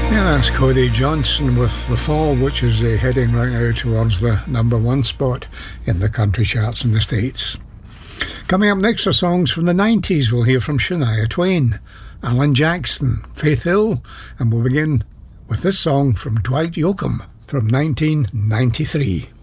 Yeah, that's Cody Johnson with The Fall, which is heading right now towards the #1 spot in the country charts in the States. Coming up next are songs from the 90s. We'll hear from Shania Twain, Alan Jackson, Faith Hill, and we'll begin with this song from Dwight Yoakam from 1993.